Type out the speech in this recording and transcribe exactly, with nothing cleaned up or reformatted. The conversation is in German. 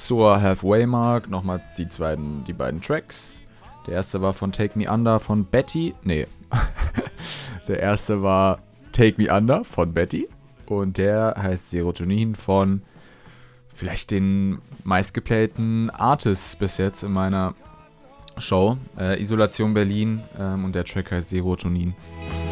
zur Halfway Mark nochmal die, zweiten, die beiden Tracks. Der erste war von Take Me Under von Betty. Nee. Der erste war Take Me Under von Betty. Und der heißt Serotonin von vielleicht den meistgeplayten Artists bis jetzt in meiner Show. Äh, Isolation Berlin. Ähm, und der Track heißt Serotonin.